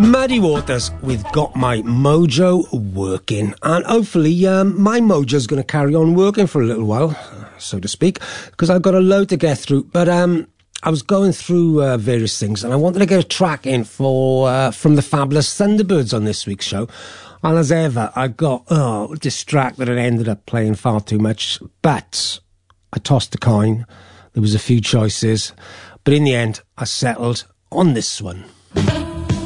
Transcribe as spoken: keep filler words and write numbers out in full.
Muddy Waters with Got My Mojo Working, and hopefully um, my mojo's going to carry on working for a little while, so to speak, because I've got a load to get through. But um, I was going through uh, various things, and I wanted to get a track in for uh, from the Fabulous Thunderbirds on this week's show. And as ever, I got oh, distracted and ended up playing far too much. But I tossed a coin. There was a few choices, but in the end, I settled on this one.